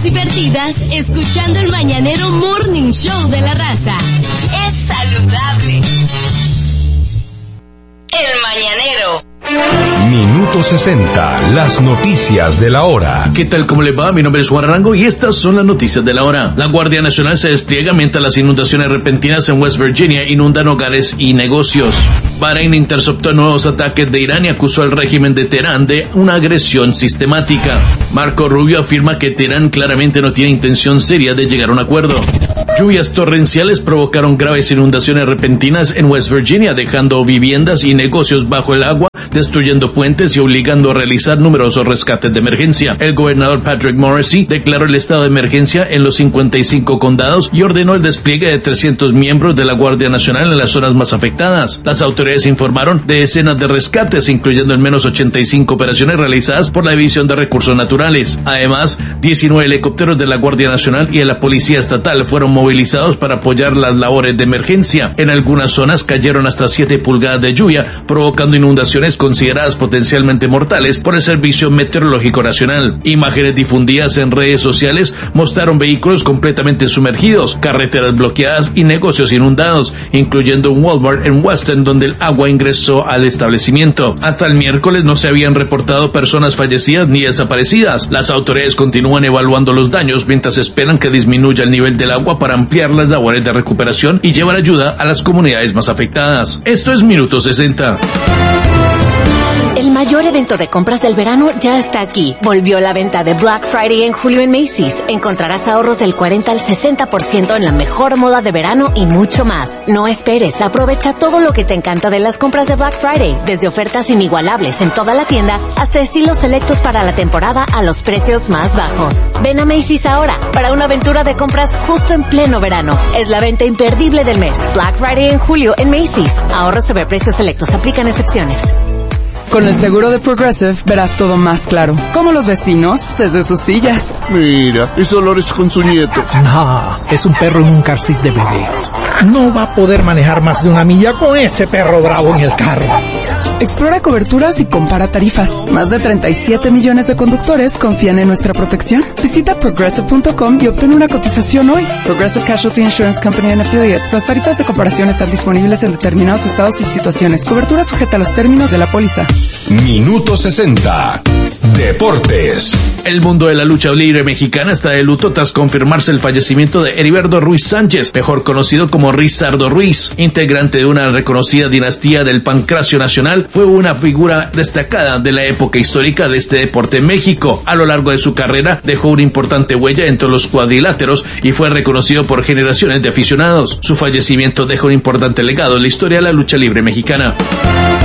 divertidas escuchando el mañanero Morning Show de la Raza. Es saludable. El Mañanero. Minuto 60, las noticias de la hora. ¿Qué tal? ¿Cómo le va? Mi nombre es Juan Arango y estas son las noticias de la hora. La Guardia Nacional se despliega mientras las inundaciones repentinas en West Virginia inundan hogares y negocios. Bahrein interceptó nuevos ataques de Irán y acusó al régimen de Teherán de una agresión sistemática. Marco Rubio afirma que Teherán claramente no tiene intención seria de llegar a un acuerdo. Lluvias torrenciales provocaron graves inundaciones repentinas en West Virginia, dejando viviendas y negocios bajo el agua, destruyendo puentes y obligando a realizar numerosos rescates de emergencia. El gobernador Patrick Morrisey declaró el estado de emergencia en los 55 condados y ordenó el despliegue de 300 miembros de la Guardia Nacional en las zonas más afectadas. Las autoridades informaron de decenas de rescates, incluyendo al menos 85 operaciones realizadas por la División de Recursos Naturales. Además, 19 helicópteros de la Guardia Nacional y de la Policía Estatal fueron movilizados para apoyar las labores de emergencia. En algunas zonas cayeron hasta 7 pulgadas de lluvia, provocando inundaciones consideradas potencialmente mortales por el Servicio Meteorológico Nacional. Imágenes difundidas en redes sociales mostraron vehículos completamente sumergidos, carreteras bloqueadas y negocios inundados, incluyendo un Walmart en Weston donde el agua ingresó al establecimiento. Hasta el miércoles no se habían reportado personas fallecidas ni desaparecidas. Las autoridades continúan evaluando los daños mientras esperan que disminuya el nivel del agua para ampliar las labores de recuperación y llevar ayuda a las comunidades más afectadas. Esto es Minuto 60. El mayor evento de compras del verano ya está aquí. Volvió la venta de Black Friday en julio en Macy's. Encontrarás ahorros del 40 al 60% en la mejor moda de verano y mucho más. No esperes, aprovecha todo lo que te encanta de las compras de Black Friday, desde ofertas inigualables en toda la tienda hasta estilos selectos para la temporada a los precios más bajos. Ven a Macy's ahora para una aventura de compras justo en pleno verano. Es la venta imperdible del mes. Black Friday en julio en Macy's. Ahorros sobre precios selectos, aplican excepciones. Con el seguro de Progressive verás todo más claro, como los vecinos desde sus sillas. Mira, es Dolores con su nieto. No, es un perro en un car seat de bebé. No va a poder manejar más de 1 milla con ese perro bravo en el carro. Explora coberturas y compara tarifas. Más de 37 millones de conductores confían en nuestra protección. Visita Progressive.com y obtén una cotización hoy. Progressive Casualty Insurance Company and Affiliates. Las tarifas de comparación están disponibles en determinados estados y situaciones. Cobertura sujeta a los términos de la póliza. Minuto 60. Deportes. El mundo de la lucha libre mexicana está de luto tras confirmarse el fallecimiento de Heriberto Ruiz Sánchez, mejor conocido como Rizardo Ruiz, integrante de una reconocida dinastía del pancracio nacional. Fue una figura destacada de la época histórica de este deporte en México. A lo largo de su carrera dejó una importante huella entre los cuadriláteros y fue reconocido por generaciones de aficionados. Su fallecimiento deja un importante legado en la historia de la lucha libre mexicana.